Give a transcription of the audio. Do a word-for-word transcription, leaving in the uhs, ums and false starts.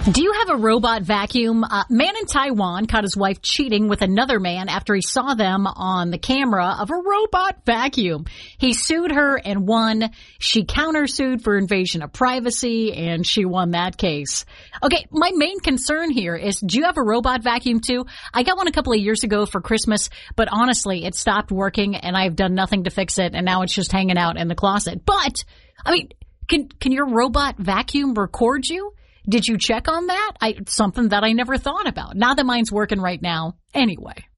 Do you have a robot vacuum? Uh, man in Taiwan caught his wife cheating with another man after he saw them on the camera of a robot vacuum. He sued her and won. She countersued for invasion of privacy, and she won that case. Okay, my main concern here is, do you have a robot vacuum too? I got one a couple of years ago for Christmas, but honestly, it stopped working, and I've done nothing to fix it, and now it's just hanging out in the closet. But, I mean, can can your robot vacuum record you? Did you check on that? I, something that I never thought about. Now that mine's working right now. Anyway.